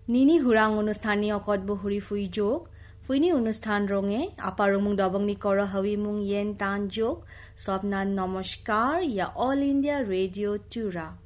নিনি হুৰাং অনুষ্ঠানী অকত বহুৰি ফুই যোগ ফুইনি অনুষ্ঠান ৰঙে আপাৰুমুং দবংনি কৰ হাৱিমুং য়েন টান যোগ স্বপ্নান নমস্কাৰ ইয়া অল ইণ্ডিয়া ৰেডিঅ' টুৰা